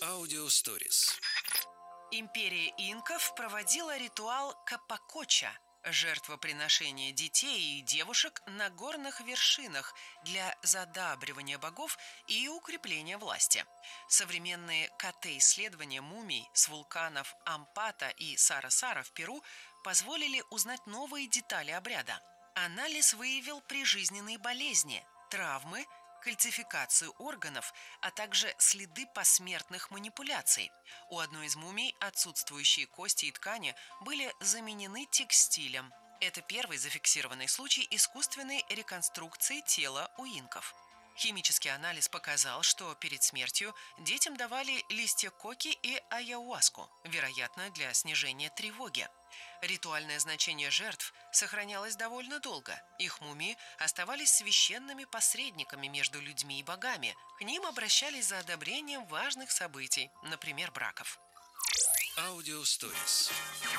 Аудиосторис. Империя инков проводила ритуал Капакоча – жертвоприношение детей и девушек на горных вершинах для задабривания богов и укрепления власти. Современные КТ-исследования мумий с вулканов Ампата и Сара-Сара в Перу позволили узнать новые детали обряда. Анализ выявил прижизненные болезни, травмы, кальцификацию органов, а также следы посмертных манипуляций. У одной из мумий отсутствующие кости и ткани были заменены текстилем. Это первый зафиксированный случай искусственной реконструкции тела у инков. Химический анализ показал, что перед смертью детям давали листья коки и аяуаску, вероятно, для снижения тревоги. Ритуальное значение жертв сохранялось довольно долго. Их мумии оставались священными посредниками между людьми и богами. К ним обращались за одобрением важных событий, например, браков. Аудиосторис.